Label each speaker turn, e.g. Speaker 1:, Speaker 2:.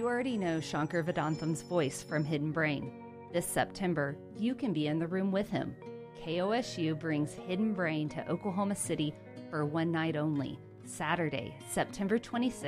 Speaker 1: You already know Shankar Vedantham's voice from Hidden Brain. This September, you can be in the room with him. KOSU brings Hidden Brain to Oklahoma City for one night only, Saturday, September 26th